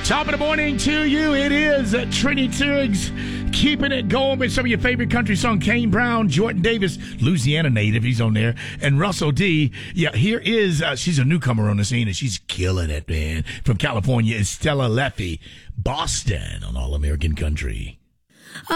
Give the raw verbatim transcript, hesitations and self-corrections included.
Top of the morning to you. It is uh, Trini Tuggs keeping it going with some of your favorite country song. Kane Brown, Jordan Davis, Louisiana native, he's on there, and Russell D. Yeah, here is, uh, she's a newcomer on the scene, and she's killing it, man. From California is Stella Leffy, Boston on All American Country.